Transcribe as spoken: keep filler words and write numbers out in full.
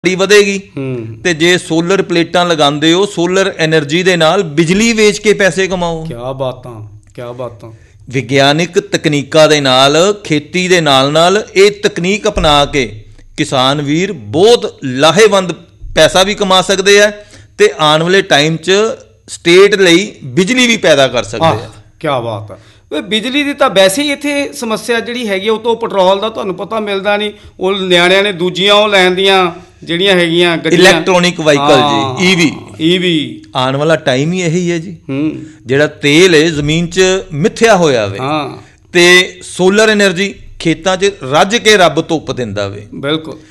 ਵਧੇਗੀ ਤੇ ਜੇ ਸੋਲਰ ਪਲੇਟਾਂ ਲਗਾਉਂਦੇ ਹੋ ਸੋਲਰ ਐਨਰਜੀ ਦੇ ਨਾਲ ਬਿਜਲੀ ਵੇਚ ਕੇ ਪੈਸੇ ਕਮਾਓ। ਕਿਆ ਬਾਤਾਂ ਕਿਆ ਬਾਤਾਂ। ਵਿਗਿਆਨਿਕ ਤਕਨੀਕਾਂ ਦੇ ਨਾਲ ਖੇਤੀ ਦੇ ਨਾਲ ਨਾਲ ਇਹ ਤਕਨੀਕ ਅਪਣਾ ਕੇ ਕਿਸਾਨ ਵੀਰ ਬਹੁਤ ਲਾਹੇਵੰਦ ਪੈਸਾ ਵੀ ਕਮਾ ਸਕਦੇ ਆ ਤੇ ਆਉਣ ਵਾਲੇ ਟਾਈਮ 'ਚ ਸਟੇਟ ਲਈ ਬਿਜਲੀ ਵੀ ਪੈਦਾ ਕਰ ਸਕਦੇ ਆ। ਕਿਆ ਬਾਤ ਹੈ। ਬਿਜਲੀ ਦੀ ਤਾਂ ਵੈਸੇ ਹੀ ਇੱਥੇ ਸਮੱਸਿਆ ਜਿਹੜੀ ਹੈਗੀ ਉਹ ਤੋਂ ਪੈਟਰੋਲ ਦਾ ਤੁਹਾਨੂੰ ਪਤਾ ਮਿਲਦਾ ਨਹੀਂ, ਉਹ ਨਿਆਣਿਆਂ ਨੇ ਦੂਜੀਆਂ ਉਹ ਲੈਣ ਦੀਆਂ ਜਿਹੜੀਆਂ ਹੈਗੀਆਂ ਇਲੈਕਟ੍ਰੋਨਿਕ ਵਾਹੀਕਲ ਜੀ, ਈਵੀ ਈਵੀ ਆਉਣ ਵਾਲਾ ਟਾਈਮ ਹੀ ਇਹੀ ਹੈ ਜੀ। ਹੂੰ ਜਿਹੜਾ ਤੇਲ ਹੈ ਜ਼ਮੀਨ 'ਚ ਮਿੱਥਿਆ ਹੋਇਆ ਵੇ ਹਾਂ ਤੇ ਸੋਲਰ ਐਨਰਜੀ ਖੇਤਾਂ 'ਚ ਰੱਜ ਕੇ ਰੱਬ ਧੁੱਪ ਦਿੰਦਾ ਵੇ। ਬਿਲਕੁਲ।